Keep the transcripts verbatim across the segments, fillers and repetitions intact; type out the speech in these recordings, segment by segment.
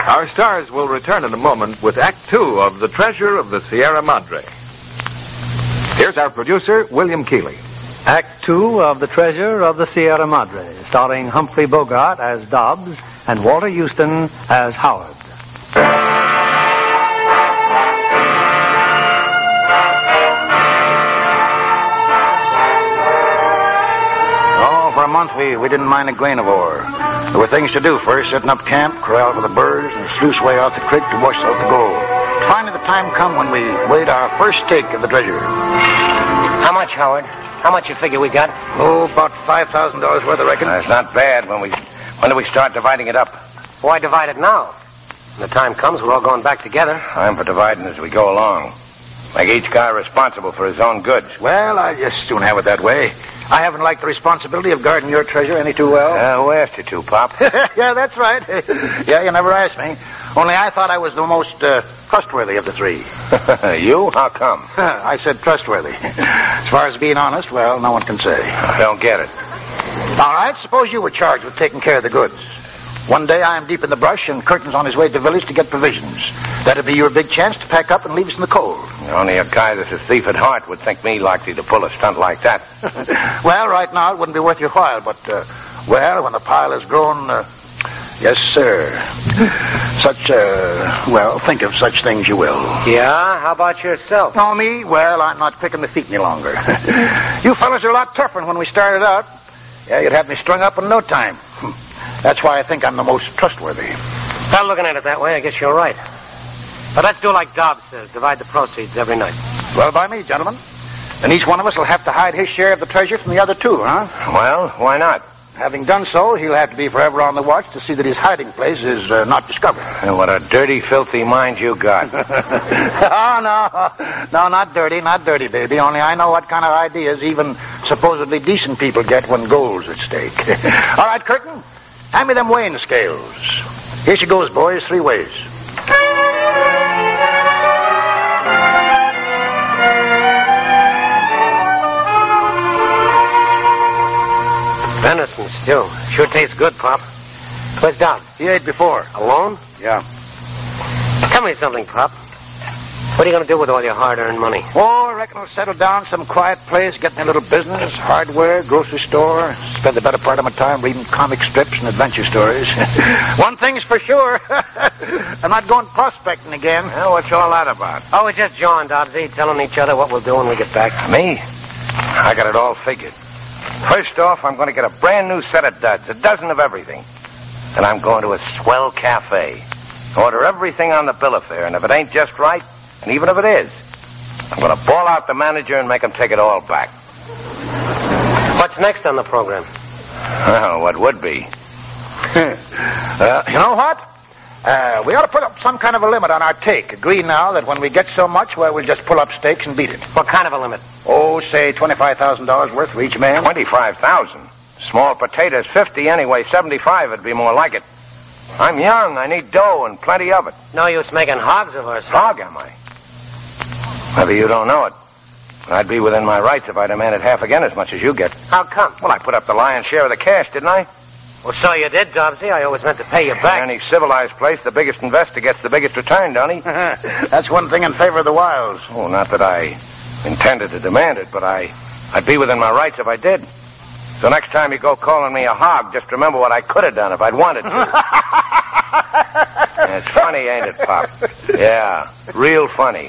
Our stars will return in a moment with Act Two of The Treasure of the Sierra Madre. Here's our producer, William Keighley. Act Two of The Treasure of the Sierra Madre, starring Humphrey Bogart as Dobbs and Walter Houston as Howard. For a month, we, we didn't mind a grain of ore. There were things to do first, setting up camp, corral for the birds, and a sluice way out the creek to wash out the gold. Finally, the time come when we weighed our first stake of the treasure. How much, Howard? How much you figure we got? Oh, about five thousand dollars worth, I reckon. That's not bad. When we when do we start dividing it up? Why divide it now? When the time comes, we're all going back together. I'm for dividing as we go along. Make each guy responsible for his own goods. Well, I just soon have it that way. I haven't liked the responsibility of guarding your treasure any too well. Uh, who asked you to, Pop? Yeah, that's right. Yeah, you never asked me. Only I thought I was the most uh, trustworthy of the three. You? How come? I said trustworthy. As far as being honest, well, no one can say. I don't get it. All right, suppose you were charged with taking care of the goods. One day I am deep in the brush and Curtin's on his way to the village to get provisions. That'd be your big chance to pack up and leave us in the cold. Only a guy that's a thief at heart would think me likely to pull a stunt like that. Well, right now it wouldn't be worth your while, but, uh, well, when the pile has grown, uh, yes, sir. Such, uh, well, think of such things you will. Yeah? How about yourself? Oh, me? Well, I'm not picking the feet any longer. You fellas are a lot tougher than when we started out. Yeah, you'd have me strung up in no time. That's why I think I'm the most trustworthy. Well, looking at it that way, I guess you're right. But let's do like Dobbs says, divide the proceeds every night. Well, by me, gentlemen. Then each one of us will have to hide his share of the treasure from the other two, huh? Well, why not? Having done so, he'll have to be forever on the watch to see that his hiding place is uh, not discovered. And what a dirty, filthy mind you got. Oh, no. No, not dirty, not dirty, baby. Only I know what kind of ideas even supposedly decent people get when gold's at stake. All right, Curtin, hand me them weighing scales. Here she goes, boys, three ways. Venison stew. Sure tastes good, Pop. Where's Dobbs? He ate before. Alone? Yeah. Tell me something, Pop. What are you going to do with all your hard-earned money? Oh, I reckon I'll settle down some quiet place, get me a little business, hardware, grocery store, spend the better part of my time reading comic strips and adventure stories. One thing's for sure. I'm not going prospecting again. Well, what's all that about? Oh, we're just jawing, Dobbsy, telling each other what we'll do when we get back. Me? I got it all figured. First off, I'm going to get a brand new set of duds, a dozen of everything. Then I'm going to a swell cafe. Order everything on the bill of fare, and if it ain't just right, and even if it is, I'm going to ball out the manager and make him take it all back. What's next on the program? Well, what would be? uh, you know what? Uh, we ought to put up some kind of a limit on our take. Agree now that when we get so much, well, we'll just pull up stakes and beat it. What kind of a limit? Oh, say twenty-five thousand dollars worth for each man. twenty-five thousand dollars? Small potatoes, fifty anyway. seventy-five would be more like it. I'm young. I need dough and plenty of it. No use making hogs of us. Hog, am I? Maybe you don't know it. I'd be within my rights if I demanded half again as much as you get. How come? Well, I put up the lion's share of the cash, didn't I? Well, so you did, Dobbsy. I always meant to pay you back. In any civilized place, the biggest investor gets the biggest return, don't he? That's one thing in favor of the wilds. Oh, not that I intended to demand it, but I, I'd be within my rights if I did. So next time you go calling me a hog, just remember what I could have done if I'd wanted to. It's funny, ain't it, Pop? Yeah, real funny.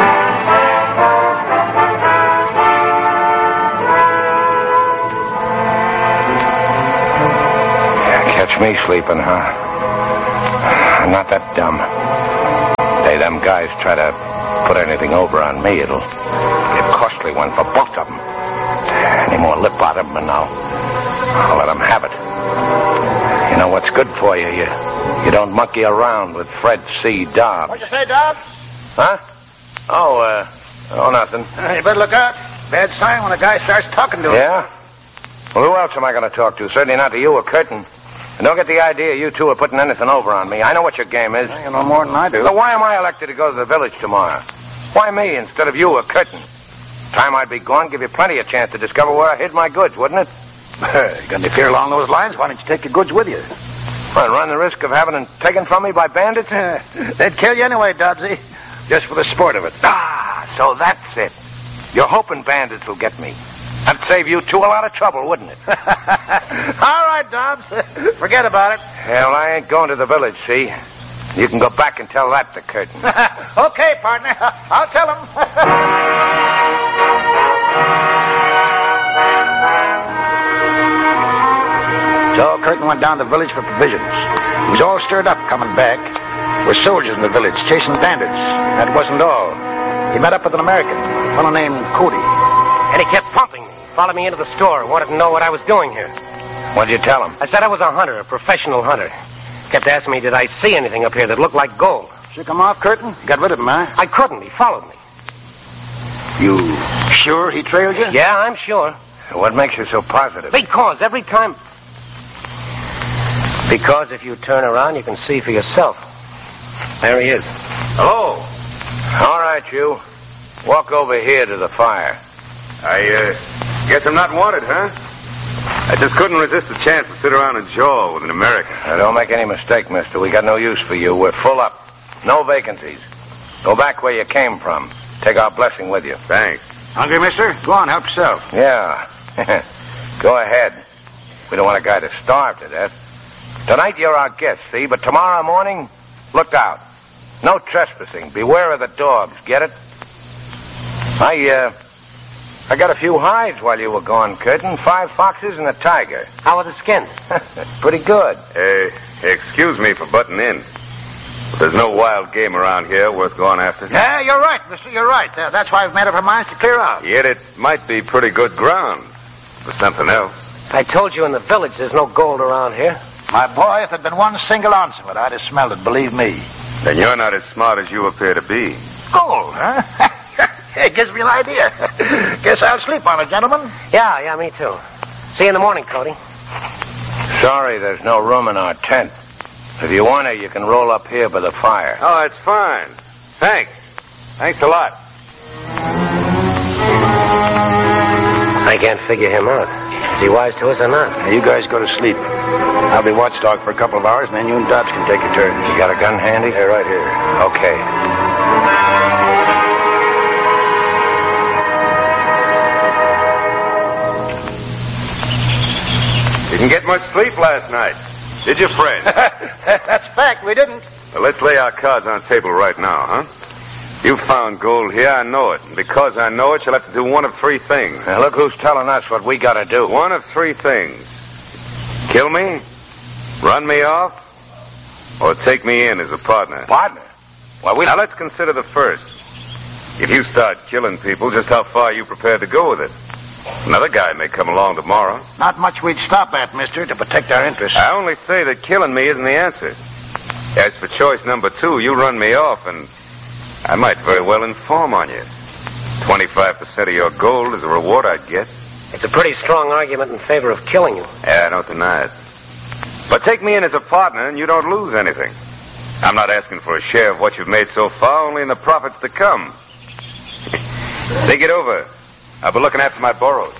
Catch me sleeping, huh? I'm not that dumb. Hey, them guys try to put anything over on me, it'll be a costly one for both of them. Any more lip out of them, and I'll, I'll let them have it. You know what's good for you? You, you don't monkey around with Fred C. Dobbs. What'd you say, Dobbs? Huh? Oh, uh, oh, nothing. Uh, you better look out. Bad sign when a guy starts talking to him. Yeah? Well, who else am I going to talk to? Certainly not to you or Curtin. And don't get the idea you two are putting anything over on me. I know what your game is. Well, you know more than I do. So why am I elected to go to the village tomorrow? Why me instead of you or Curtin? Time I'd be gone, give you plenty of chance to discover where I hid my goods, wouldn't it? You're going to appear along those lines. Why don't you take your goods with you? Well, run the risk of having it taken from me by bandits? They'd kill you anyway, Dodsey. Just for the sport of it. Ah, so that's it. You're hoping bandits will get me. That'd save you two a lot of trouble, wouldn't it? All right, Dobbs. Forget about it. Hell, I ain't going to the village, see? You can go back and tell that to Curtin. Okay, partner. I'll tell him. So Curtin went down to the village for provisions. He was all stirred up coming back. There were soldiers in the village chasing bandits. That wasn't all. He met up with an American, a fellow named Cody. And he kept pumping me, followed me into the store, wanted to know what I was doing here. What'd you tell him? I said I was a hunter, a professional hunter. Kept asking me, did I see anything up here that looked like gold? Shook him off, Curtin? Got rid of him, huh? I couldn't. He followed me. You sure he trailed you? Yeah, I'm sure. What makes you so positive? Because every time... Because if you turn around, you can see for yourself. There he is. Hello. All right, you. Walk over here to the fire. I, uh, guess I'm not wanted, huh? I just couldn't resist the chance to sit around and jaw with an American. Now, don't make any mistake, mister. We got no use for you. We're full up. No vacancies. Go back where you came from. Take our blessing with you. Thanks. Hungry, mister? Go on, help yourself. Yeah. Go ahead. We don't want a guy to starve to death. Tonight you're our guest, see? But tomorrow morning, look out. No trespassing. Beware of the dogs. Get it? I, uh... I got a few hides while you were gone, Curtin. Five foxes and a tiger. How are the skins? Pretty good. Uh, excuse me for butting in. But there's no wild game around here worth going after. Yeah, you're right, mister. You're right. Uh, that's why I've made up our minds to clear out. Yet it might be pretty good ground for something else. I told you in the village there's no gold around here. My boy, if there'd been one single ounce of it, I'd have smelled it, believe me. Then you're not as smart as you appear to be. Gold, huh? It gives me an idea. Guess I'll sleep on it, gentlemen. Yeah, yeah, me too. See you in the morning, Cody. Sorry there's no room in our tent. If you want to, you can roll up here by the fire. Oh, it's fine. Thanks. Thanks a lot. I can't figure him out. Is he wise to us or not? Now, you guys go to sleep. I'll be watchdog for a couple of hours, and then you and Dobbs can take your turns. You got a gun handy? Yeah, right here. Okay. Didn't get much sleep last night, did you, friend? That's fact. We didn't. Well, let's lay our cards on the table right now, huh? You found gold here, I know it. And because I know it, you'll have to do one of three things. Now, look who's telling us what we gotta do. One of three things. Kill me, run me off, or take me in as a partner. Partner? Well, we... Now, let's consider the first. If you start killing people, just how far are you prepared to go with it? Another guy may come along tomorrow. Not much we'd stop at, mister, to protect our interests. I only say that killing me isn't the answer. As for choice number two, you run me off, and I might very well inform on you. twenty-five percent of your gold is a reward I'd get. It's a pretty strong argument in favor of killing you. Yeah, I don't deny it. But take me in as a partner, and you don't lose anything. I'm not asking for a share of what you've made so far, only in the profits to come. Think it over. I'll be looking after my borrows.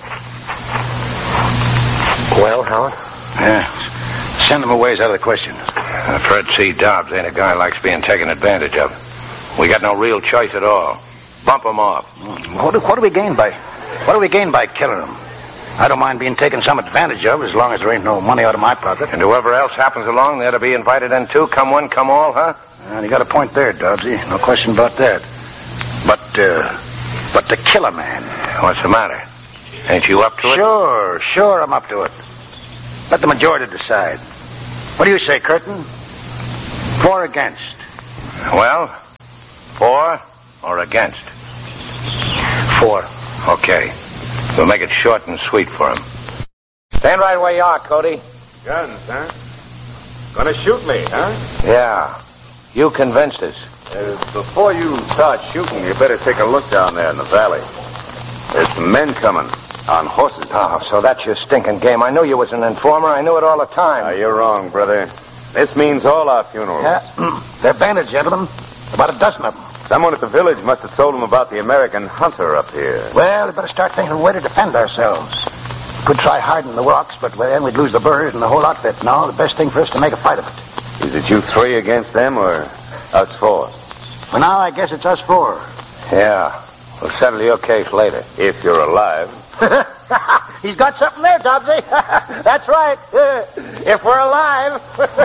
Well, Howard? Yeah. Send them away is out of the question. Uh, Fred C. Dobbs ain't a guy who likes being taken advantage of. We got no real choice at all. Bump him off. What do, what do we gain by... What do we gain by killing him? I don't mind being taken some advantage of as long as there ain't no money out of my pocket. And whoever else happens along, they're to be invited in too. Come one, come all, huh? Well, you got a point there, Dobbsy. No question about that. But, uh... But to kill a man... What's the matter? Ain't you up to it? Sure, sure I'm up to it. Let the majority decide. What do you say, Curtin? For or against? Well, for or against? For. Okay. We'll make it short and sweet for him. Stand right where you are, Cody. Guns, huh? Gonna shoot me, huh? Yeah. You convinced us. Uh, before you start shooting, you better take a look down there in the valley. There's some men coming on horses. Oh, so that's your stinking game. I knew you was an informer. I knew it all the time. Ah, you're wrong, brother. This means all our funerals. Yeah, they're bandits, gentlemen. About a dozen of them. Someone at the village must have told them about the American hunter up here. Well, we better start thinking of a way to defend ourselves. Could try hiding the rocks, but then we'd lose the birds and the whole outfit. No, the best thing for us to make a fight of it. Is it you three against them or us four? For now, I guess it's us four. Yeah. We'll settle your case later. If you're alive. He's got something there, Dobbsy. That's right. If we're alive.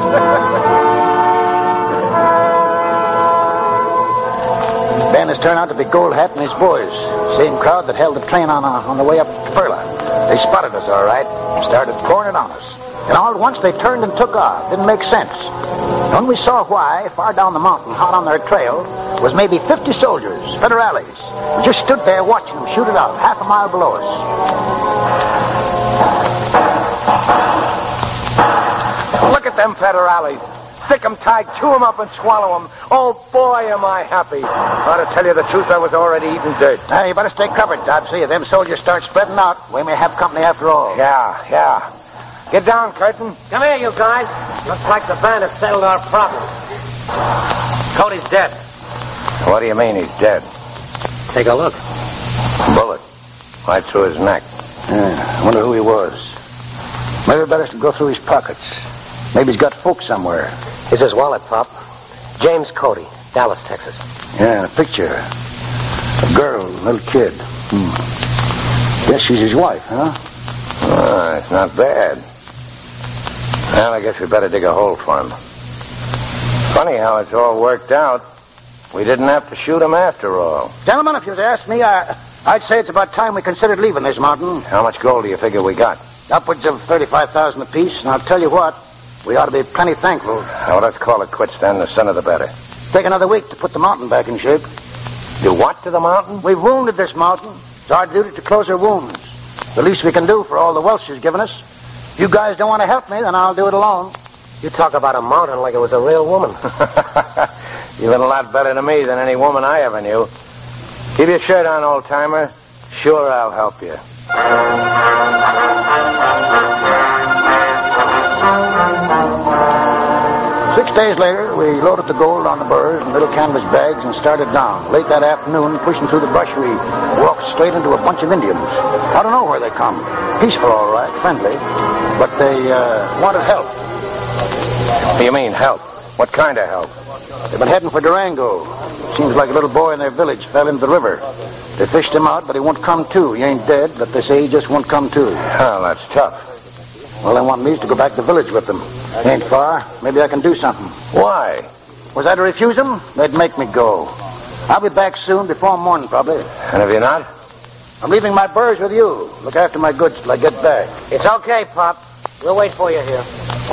Ben has turned out to be Gold Hat and his boys. Same crowd that held the train on uh, on the way up to Perla. They spotted us, all right. Started pouring it on us. And all at once they turned and took off. Didn't make sense. When we saw why, far down the mountain, hot on their trail, was maybe fifty soldiers, federales. We just stood there watching them shoot it out, half a mile below us. Look at them federales. Stick 'em tight, chew 'em up and swallow 'em. Oh, boy, am I happy. But to tell you the truth, I was already eating dirt. Now, you better stay covered, Dobbsy. If them soldiers start spreading out, we may have company after all. Yeah, yeah. Get down, Curtin. Come here, you guys. Looks like the bandits settled our problem. Cody's dead. What do you mean he's dead? Take a look. Bullet. Right through his neck. Yeah, I wonder who he was. Maybe better to go through his pockets. Maybe he's got folks somewhere. Here's his wallet, Pop. James Cody, Dallas, Texas. Yeah, a picture. A girl, a little kid. Hmm. Guess she's his wife, huh? Oh, it's not bad. Well, I guess we better dig a hole for him. Funny how it's all worked out. We didn't have to shoot him after all. Gentlemen, if you'd ask me, I, I'd say it's about time we considered leaving this mountain. How much gold do you figure we got? Upwards of thirty-five thousand apiece, and I'll tell you what, we ought to be plenty thankful. Now, let's call it quits then. The sooner the better. Take another week to put the mountain back in shape. Do what to the mountain? We've wounded this mountain. It's our duty to close our wounds. The least we can do for all the wealth she's given us. If you guys don't want to help me, then I'll do it alone. You talk about a mountain like it was a real woman. You've been a lot better to me than any woman I ever knew. Keep your shirt on, old-timer. Sure, I'll help you. Six days later, we loaded the gold on the burrs and little canvas bags and started down. Late that afternoon, pushing through the brush, we walked straight into a bunch of Indians. I don't know where they come. Peaceful, all right, friendly. But they uh, wanted help. What do you mean, help? What kind of help? They've been heading for Durango. Seems like a little boy in their village fell into the river. They fished him out, but he won't come to. He ain't dead, but they say he just won't come to. Well, that's tough. Well, they want me to go back to the village with them. Ain't far. Maybe I can do something. Why? Was I to refuse them? They'd make me go. I'll be back soon, before morning, probably. And if you're not? I'm leaving my burrs with you. Look after my goods till I get back. It's okay, Pop. We'll wait for you here.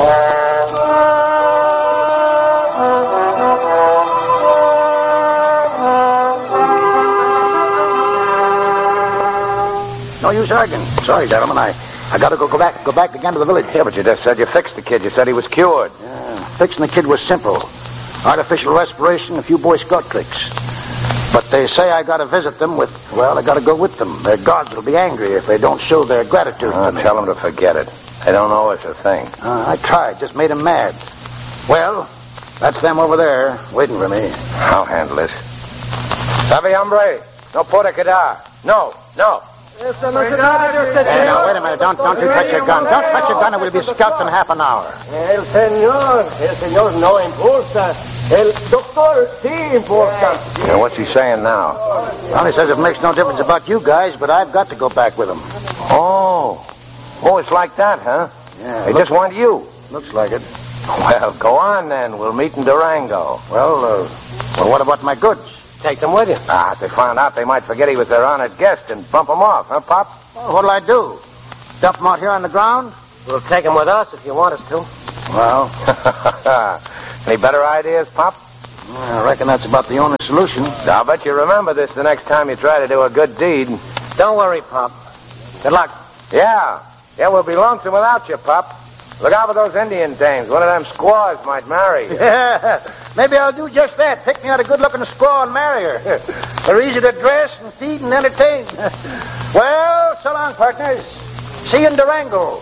No use arguing. Sorry, gentlemen. I, I gotta go, go back go back again to the village. Yeah, but you just said you fixed the kid. You said he was cured. Yeah, fixing the kid was simple. Artificial respiration, a few Boy Scout tricks. But they say I gotta visit them with, well, I gotta go with them. Their gods will be angry if they don't show their gratitude Oh, to me. tell them to forget it. They don't owe us a thing. Uh, I tried, just made them mad. Well, that's them over there, waiting for me. I'll handle it. Sabe, hombre? No puede quedar. No, no. Hey, now, wait a minute. Don't, don't you touch your gun. Don't touch your gun or we'll be scalped in half an hour. El señor, el señor no importa. El doctor sí importa. Now, what's he saying now? Well, he says it makes no difference about you guys, but I've got to go back with him. Oh. Oh, it's like that, huh? Yeah, They look- just want you. looks like it. Well, go on then. We'll meet in Durango. Well, uh, well, what about my goods? Take them with you. Ah, if they found out, they might forget he was their honored guest and bump him off, huh, Pop? Well, what'll I do? Dump them out here on the ground? We'll take them with us if you want us to. Well, Any better ideas, Pop? I reckon that's about the only solution. I'll bet you remember this the next time you try to do a good deed. Don't worry, Pop. Good luck. Yeah. Yeah, we'll be lonesome without you, Pop. Look out for those Indian dames. One of them squaws might marry you. Yeah, maybe I'll do just that. Pick me out a good-looking squaw and marry her. They're easy to dress and feed and entertain. Well, so long, partners. See you in Durango.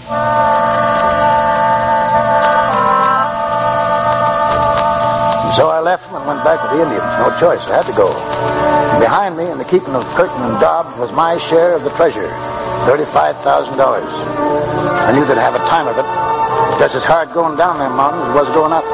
So I left them and went back to the Indians. No choice. I had to go. And behind me, in the keeping of Curtin and Dobbs, was my share of the treasure. thirty-five thousand dollars. I knew they'd have a time of it. Just as hard going down them mountains as it was going up.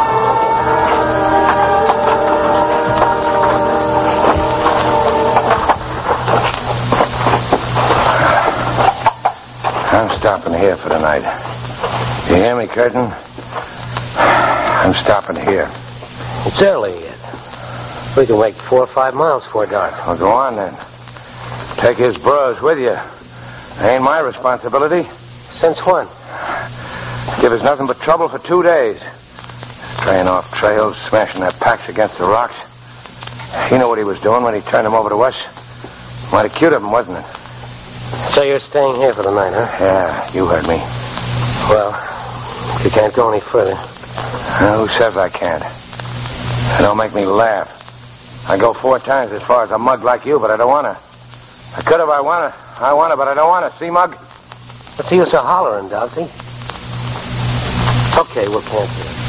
I'm stopping here for the night. You hear me, Curtin? I'm stopping here. It's early yet. We can wait four or five miles before dark. Well, go on then. Take his bros with you. Ain't my responsibility. Since when? Give us nothing but trouble for two days. Straying off trails, smashing their packs against the rocks. You know what he was doing when he turned them over to us. Mighty cute of him, wasn't it? So you're staying here for the night, huh? Yeah, you heard me. Well, you can't go any further. Well, who says I can't? Don't make me laugh. I go four times as far as a mug like you, but I don't want to. I could if I want to. I want to, but I don't want to. See, Mug? What's the use of hollering, Dobbsy? Okay, we'll cancel it.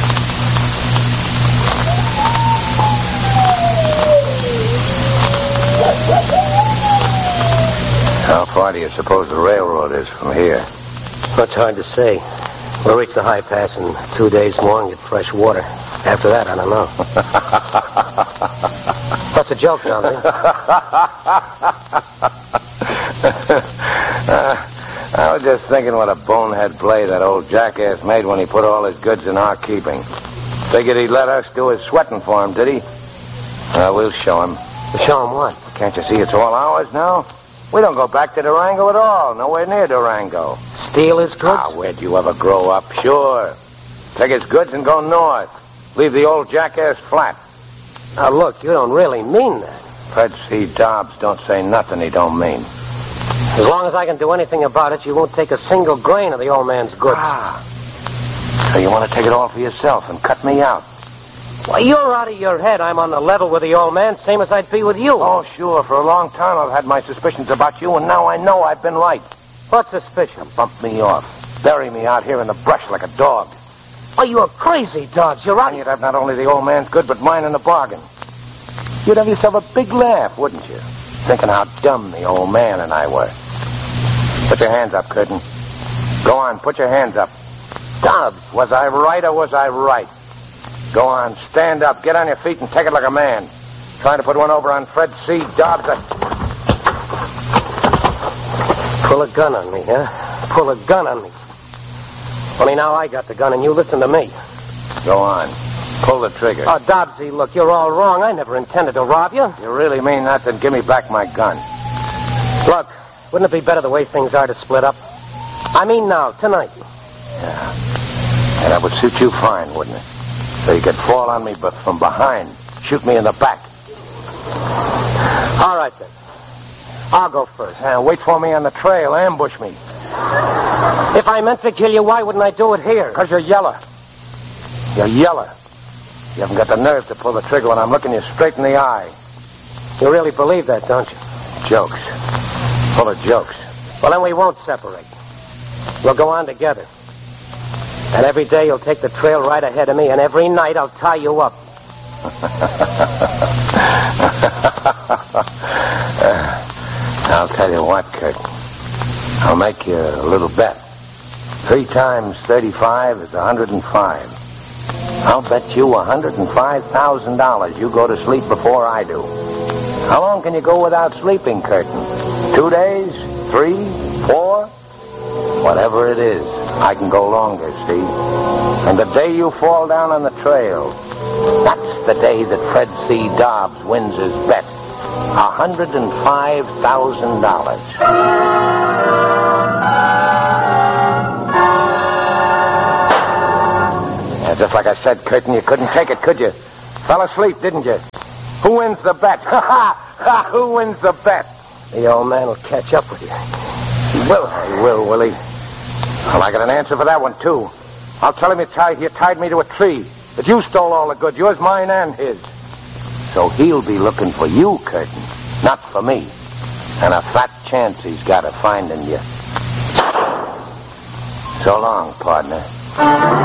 How far do you suppose the railroad is from here? That's hard to say. We'll reach the high pass in two days more and get fresh water. After that, I don't know. What's a joke, Dobbsy? uh, I was just thinking what a bonehead play that old jackass made when he put all his goods in our keeping. Figured he'd let us do his sweating for him, did he? Well, we'll show him. We'll show him what? Can't you see it's all ours now? We don't go back to Durango at all. Nowhere near Durango. Steal his goods? Ah, where'd you ever grow up? Sure. Take his goods and go north. Leave the old jackass flat. Now, look, you don't really mean that. Fred C. Dobbs don't say nothing he don't mean. As long as I can do anything about it, you won't take a single grain of the old man's goods. Ah. So you want to take it all for yourself and cut me out? Why, you're out of your head. I'm on the level with the old man, same as I'd be with you. Oh, sure. For a long time I've had my suspicions about you, and now I know I've been right. What suspicion? Bump me off. Bury me out here in the brush like a dog. Oh, you're crazy, Dobbs. You're out. And you'd have not only the old man's good, but mine in the bargain. You'd have yourself a big laugh, wouldn't you? Thinking how dumb the old man and I were. Put your hands up, Curtin. Go on, put your hands up. Dobbs, was I right or was I right? Go on, stand up, get on your feet and take it like a man. Trying to put one over on Fred C. Dobbs. I... Pull a gun on me, huh? Pull a gun on me. Only now I got the gun and you listen to me. Go on. Pull the trigger. Oh, Dobbsy, look, you're all wrong. I never intended to rob you. You really mean that? Then give me back my gun. Look, wouldn't it be better the way things are to split up? I mean now, tonight. Yeah. And that would suit you fine, wouldn't it? So you could fall on me but from behind. Shoot me in the back. All right, then. I'll go first. Yeah, wait for me on the trail. Ambush me. If I meant to kill you, why wouldn't I do it here? Because you're yeller. You're yeller. You haven't got the nerve to pull the trigger when I'm looking you straight in the eye. You really believe that, don't you? Jokes. Full of jokes. Well, then we won't separate. We'll go on together. And every day you'll take the trail right ahead of me, and every night I'll tie you up. I'll tell you what, Kurt. I'll make you a little bet. Three times thirty-five is one hundred and five. I'll bet you one hundred and five thousand dollars you go to sleep before I do. How long can you go without sleeping, Curtin? Two days? Three? Four? Whatever it is, I can go longer, see? And the day you fall down on the trail, that's the day that Fred C. Dobbs wins his bet. one hundred and five thousand dollars. Yeah, just like I said, Curtin, you couldn't take it, could you? Fell asleep, didn't you? Who wins the bet? Ha ha! Who wins the bet? The old man will catch up with you. He will. He will, will he? Well, I got an answer for that one, too. I'll tell him you tied, you tied me to a tree. That you stole all the goods, yours, mine, and his. So he'll be looking for you, Curtin, not for me. And a fat chance he's got of finding you. So long, partner.